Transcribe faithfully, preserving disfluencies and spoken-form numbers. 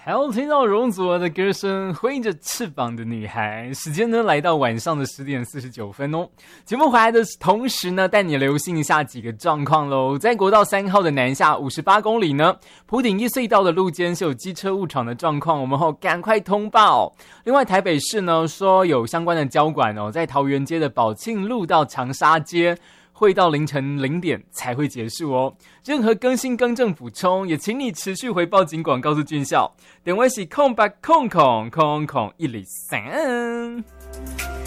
还要听到容祖儿的歌声，挥着翅膀的女孩。时间呢来到晚上的十点四十九分哦。节目回来的同时呢，带你留心一下几个状况喽。在国道三号的南下五十八公里呢，埔顶一隧道的路肩是有机车误闯的状况，我们后赶快通报。另外台北市呢说有相关的交管哦，在桃园街的宝庆路到长沙街，会到凌晨零点才会结束哦。任何更新更正补充，也请你持续回报警广告诉军校。电话是空八空空空空一零三。